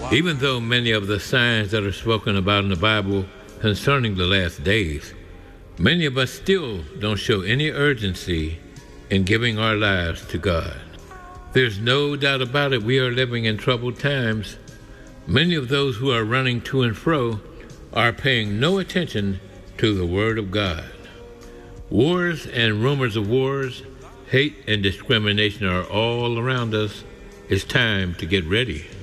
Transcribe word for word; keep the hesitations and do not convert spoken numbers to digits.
Even though many of the signs that are spoken about in the Bible concerning the last days, many of us still don't show any urgency in giving our lives to God. There's no doubt about it, we are living in troubled times. Many of those who are running to and fro are paying no attention to the Word of God. Wars and rumors of wars, hate and discrimination are all around us. It's time to get ready.